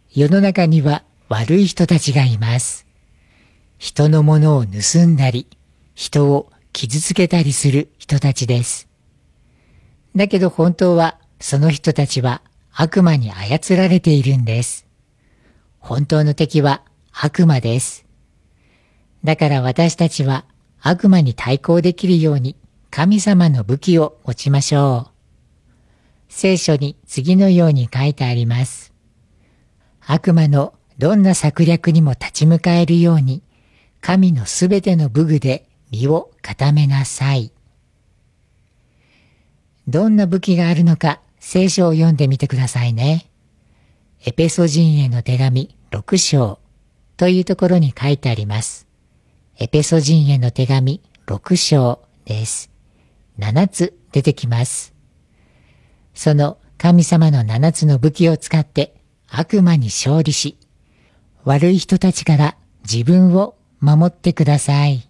世の中には悪い人たちがいます。人のものを盗んだり、人を傷つけたりする人たちです。だけど本当はその人たちは悪魔に操られているんです。本当の敵は悪魔です。だから私たちは悪魔に対抗できるように神様の武器を持ちましょう。聖書に次のように書いてあります。悪魔のどんな策略にも立ち向かえるように、神のすべての武具で身を固めなさい。どんな武器があるのか聖書を読んでみてくださいね。エペソ人への手紙6章というところに書いてあります。エペソ人への手紙6章です。7つ出てきます。その神様の7つの武器を使って悪魔に勝利し、悪い人たちから自分を守ってください。